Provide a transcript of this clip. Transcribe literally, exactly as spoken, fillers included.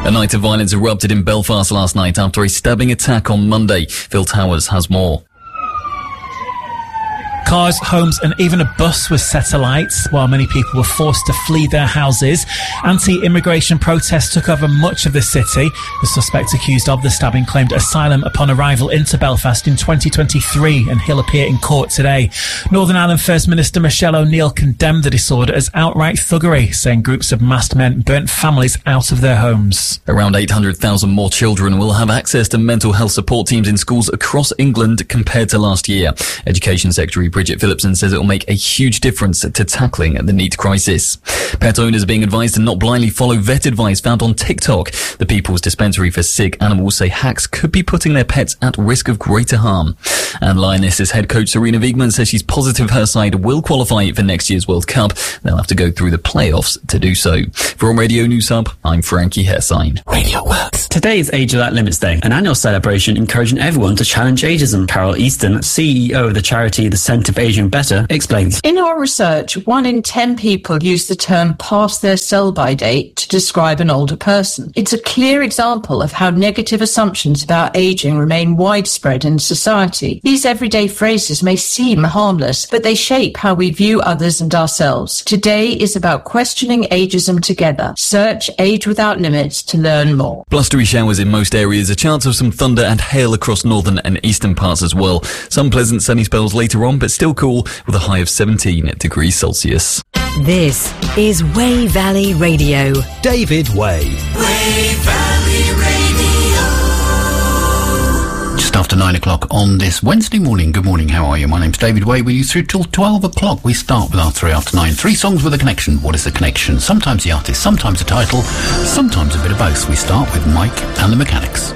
A night of violence erupted in Belfast last night after a stabbing attack on Monday. Phil Towers has more. Cars, homes and even a bus was set alight while many people were forced to flee their houses. Anti-immigration protests took over much of the city. The suspect accused of the stabbing claimed asylum upon arrival into Belfast in twenty twenty-three and he'll appear in court today. Northern Ireland First Minister Michelle O'Neill condemned the disorder as outright thuggery, saying groups of masked men burnt families out of their homes. Around eight hundred thousand more children will have access to mental health support teams in schools across England compared to last year. Education Secretary Bridget Phillipson says it will make a huge difference to tackling the NEET crisis. Pet owners are being advised to not blindly follow vet advice found on TikTok. The People's Dispensary for Sick Animals say hacks could be putting their pets at risk of greater harm. And Lionesses head coach Serena Wiegmann says she's positive her side will qualify for next year's World Cup. They'll have to go through the playoffs to do so. For Radio News Hub, I'm Frankie Hersine. Radio Works. Today is Age Without Limits Day, an annual celebration encouraging everyone to challenge ageism. Carol Easton, C E O of the charity The Centre for Aging Better, explains. In our research, one in ten people use the term past their sell-by date to describe an older person. It's a clear example of how negative assumptions about aging remain widespread in society. These everyday phrases may seem harmless, but they shape how we view others and ourselves. Today is about questioning ageism together. Search Age Without Limits to learn more. Blustery showers in most areas, a chance of some thunder and hail across northern and eastern parts as well. Some pleasant sunny spells later on, but still cool with a high of seventeen degrees Celsius. This is Way Valley Radio. David Way. Way Valley Radio. Just after nine o'clock on this Wednesday morning. Good morning, how are you? My name's David Way with you through till twelve o'clock. We start with our three after nine. Three songs with a connection. What is the connection? Sometimes the artist, sometimes the title, sometimes a bit of both. We start with Mike and the Mechanics.